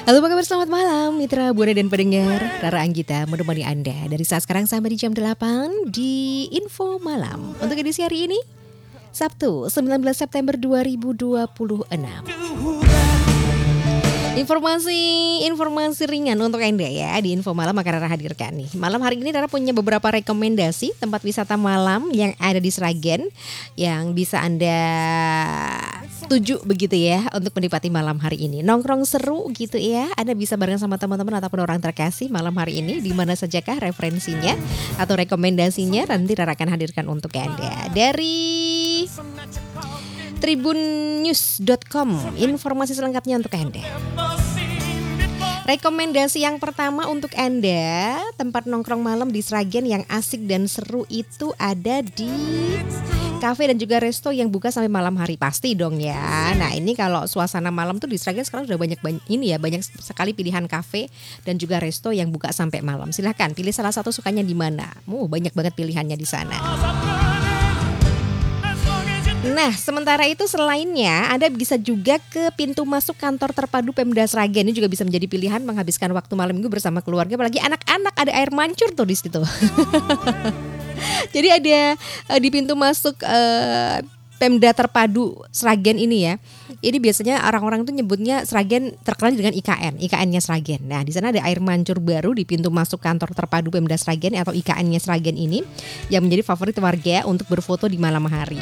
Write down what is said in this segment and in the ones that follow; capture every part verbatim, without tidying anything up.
Halo, apa kabar? Selamat malam Mitra Buana dan pendengar. Rara Anggita menemani Anda dari saat sekarang sampai di jam delapan di Info Malam. Untuk edisi hari ini Sabtu sembilan belas September dua ribu dua puluh enam. Informasi-informasi ringan untuk Anda ya di Info Malam akan Rara hadirkan nih. Malam hari ini Rara punya beberapa rekomendasi tempat wisata malam yang ada di Sragen yang bisa Anda tuju begitu ya untuk menikmati malam hari ini. Nongkrong seru gitu ya. Anda bisa bareng sama teman-teman ataupun orang terkasih malam hari ini. Di mana sajakah referensinya atau rekomendasinya nanti Rara akan hadirkan untuk Anda. Dari tribun news dot com informasi selengkapnya untuk Anda. Rekomendasi yang pertama untuk Anda, tempat nongkrong malam di Sragen yang asik dan seru itu ada di kafe dan juga resto yang buka sampai malam hari pasti dong ya. Nah ini kalau suasana malam tuh di Sragen sekarang udah banyak banyak ini ya banyak sekali pilihan kafe dan juga resto yang buka sampai malam. Silahkan pilih salah satu sukanya di mana. Uh, banyak banget pilihannya di sana. Nah, sementara itu selainnya Anda bisa juga ke pintu masuk kantor terpadu Pemda Sragen. Ini juga bisa menjadi pilihan menghabiskan waktu malam minggu bersama keluarga. Apalagi anak-anak, ada air mancur tuh di situ. Jadi ada uh, di pintu masuk uh, Pemda terpadu Sragen ini ya. Ini biasanya orang-orang tuh nyebutnya Sragen terkenal dengan I K N, I K N-nya Sragen. Nah, di sana ada air mancur baru di pintu masuk kantor terpadu Pemda Sragen atau I K N-nya Sragen ini yang menjadi favorit warga untuk berfoto di malam hari.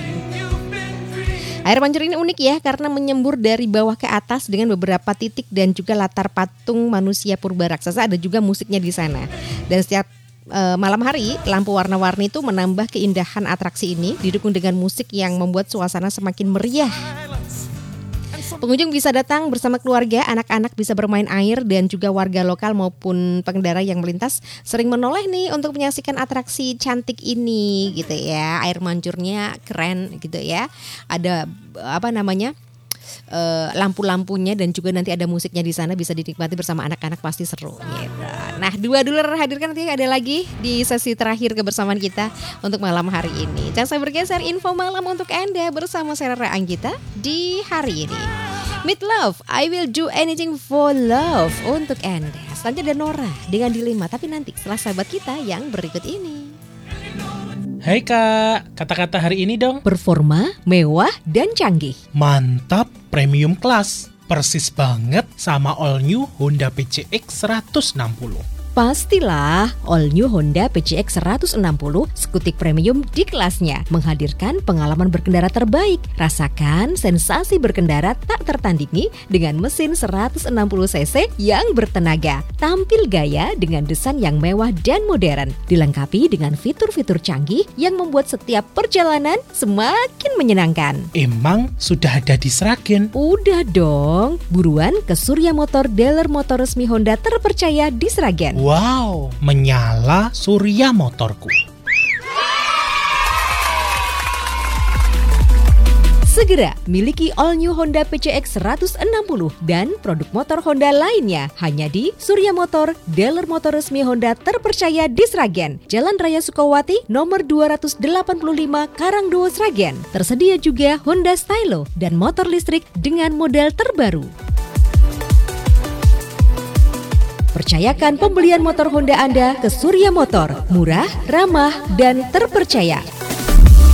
Air mancur ini unik ya karena menyembur dari bawah ke atas dengan beberapa titik dan juga latar patung manusia purba raksasa. Ada juga musiknya di sana. Dan setiap e, malam hari lampu warna-warni itu menambah keindahan atraksi ini, didukung dengan musik yang membuat suasana semakin meriah. Pengunjung bisa datang bersama keluarga, anak-anak bisa bermain air dan juga warga lokal maupun pengendara yang melintas sering menoleh nih untuk menyaksikan atraksi cantik ini gitu ya. Air mancurnya keren gitu ya. Ada apa namanya? Uh, lampu-lampunya dan juga nanti ada musiknya di sana bisa dinikmati bersama anak-anak pasti seru gitu. Nah, dua dulu hadirkan nanti ada lagi di sesi terakhir kebersamaan kita untuk malam hari ini. Jangan sampai bergeser info malam untuk Anda bersama saya Rara Anggita di hari ini. Meet Love, I Will Do Anything for Love untuk Anda. Selanjutnya ada Nora dengan Dilema, tapi nanti setelah sahabat kita yang berikut ini. Hai Kak, kata-kata hari ini dong. Performa, mewah, dan canggih. Mantap, premium class. Persis banget sama all new Honda P C X seratus enam puluh. Pastilah, all new Honda P C X seratus enam puluh skutik premium di kelasnya, menghadirkan pengalaman berkendara terbaik. Rasakan sensasi berkendara tak tertandingi dengan mesin seratus enam puluh cc yang bertenaga. Tampil gaya dengan desain yang mewah dan modern, dilengkapi dengan fitur-fitur canggih yang membuat setiap perjalanan semakin menyenangkan. Emang sudah ada di Sragen? Udah dong, buruan ke Surya Motor, dealer motor resmi Honda terpercaya di Sragen. Wow, menyala Surya Motorku. Segera miliki all new Honda P C X seratus enam puluh dan produk motor Honda lainnya hanya di Surya Motor, dealer motor resmi Honda terpercaya di Sragen. Jalan Raya Sukawati, nomor dua ratus delapan puluh lima Karangdowo, Sragen. Tersedia juga Honda Stylo dan motor listrik dengan model terbaru. Percayakan pembelian motor Honda Anda ke Surya Motor, murah, ramah, dan terpercaya.